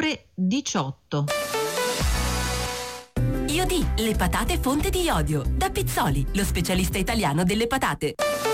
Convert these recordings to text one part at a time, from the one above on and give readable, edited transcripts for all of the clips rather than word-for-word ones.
ore 18. Iodi, le patate fonte di iodio. Da Pizzoli, lo specialista italiano delle patate.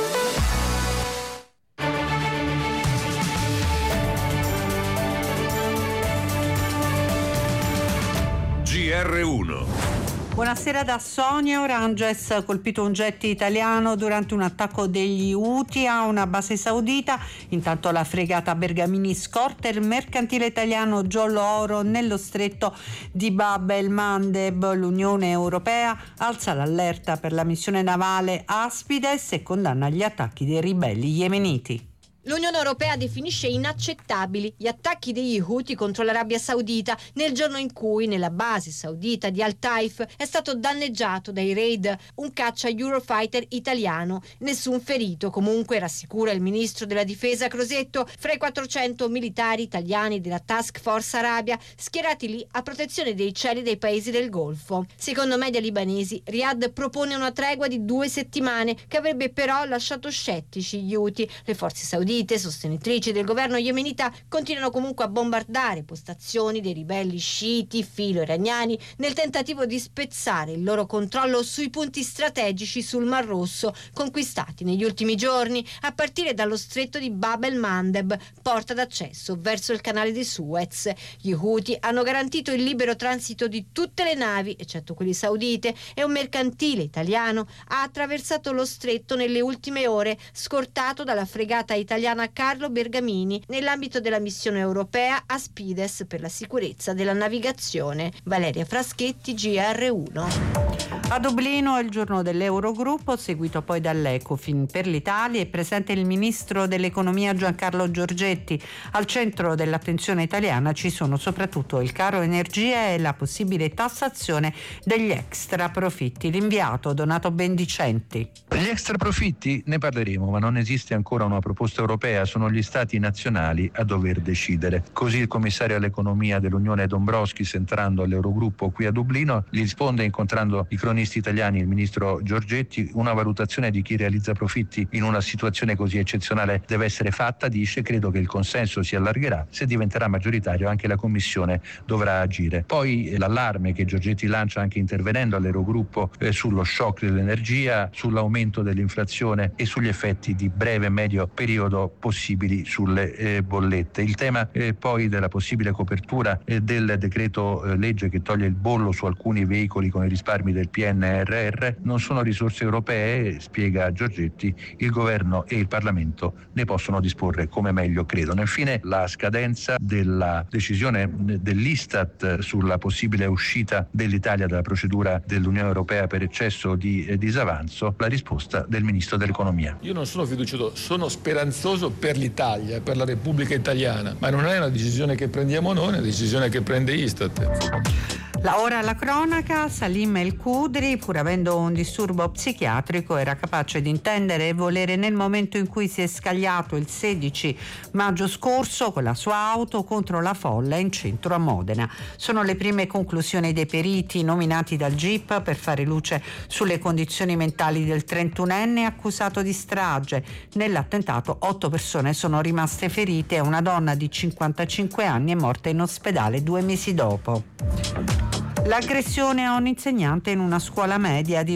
GR1. Buonasera da Sonia. Oranges colpito un jet italiano durante un attacco degli Houthi a una base saudita. Intanto la fregata Bergamini scorta il mercantile italiano Giollo Oro nello stretto di Bab el-Mandeb. L'Unione Europea alza l'allerta per la missione navale Aspides e condanna gli attacchi dei ribelli yemeniti. L'Unione Europea definisce inaccettabili gli attacchi degli Houthi contro l'Arabia Saudita nel giorno in cui nella base saudita di Al-Taif è stato danneggiato dai raid un caccia Eurofighter italiano. Nessun ferito, comunque, rassicura il ministro della difesa Crosetto, fra i 400 militari italiani della Task Force Arabia schierati lì a protezione dei cieli dei paesi del Golfo. Secondo media libanesi, Riyadh propone una tregua di 2 settimane che avrebbe però lasciato scettici gli Houthi. Le forze saudite, sostenitrici del governo yemenita, continuano comunque a bombardare postazioni dei ribelli sciiti filo-iraniani nel tentativo di spezzare il loro controllo sui punti strategici sul Mar Rosso conquistati negli ultimi giorni, a partire dallo stretto di Bab el-Mandeb, porta d'accesso verso il canale di Suez. Gli Houthi hanno garantito il libero transito di tutte le navi, eccetto quelle saudite, e un mercantile italiano ha attraversato lo stretto nelle ultime ore, scortato dalla fregata italiana Carlo Bergamini nell'ambito della missione europea Aspides per la sicurezza della navigazione. Valeria Fraschetti, GR1. A Dublino è il giorno dell'Eurogruppo, seguito poi dall'Ecofin. Per l'Italia è presente il ministro dell'economia Giancarlo Giorgetti. Al centro dell'attenzione italiana ci sono soprattutto il caro energia e la possibile tassazione degli extra profitti. L'inviato Donato Bendicenti. Gli extra profitti ne parleremo, ma non esiste ancora una proposta europea, sono gli stati nazionali a dover decidere. Così il commissario all'economia dell'Unione Dombrovskis, entrando all'Eurogruppo qui a Dublino, gli risponde, incontrando i cronisti italiani, il ministro Giorgetti: una valutazione di chi realizza profitti in una situazione così eccezionale deve essere fatta, dice. Credo che il consenso si allargherà, se diventerà maggioritario anche la Commissione dovrà agire. Poi l'allarme che Giorgetti lancia anche intervenendo all'Eurogruppo sullo shock dell'energia, sull'aumento dell'inflazione e sugli effetti di breve e medio periodo possibili sulle bollette. Il tema poi della possibile copertura del decreto legge che toglie il bollo su alcuni veicoli con i risparmi del PNRR non sono risorse europee, spiega Giorgetti, il governo e il Parlamento ne possono disporre come meglio credono. Infine la scadenza della decisione dell'Istat sulla possibile uscita dell'Italia dalla procedura dell'Unione Europea per eccesso di disavanzo, la risposta del ministro dell'economia. Io non sono fiducioso, sono speranzoso per l'Italia, per la Repubblica Italiana, ma non è una decisione che prendiamo noi, è una decisione che prende Istat. Ora alla cronaca. Salim El Khudri, pur avendo un disturbo psichiatrico, era capace di intendere e volere nel momento in cui si è scagliato il 16 maggio scorso con la sua auto contro la folla in centro a Modena. Sono le prime conclusioni dei periti nominati dal GIP per fare luce sulle condizioni mentali del 31enne accusato di strage. Nell'attentato 8 persone sono rimaste ferite e una donna di 55 anni è morta in ospedale 2 mesi dopo. L'aggressione a un insegnante in una scuola media di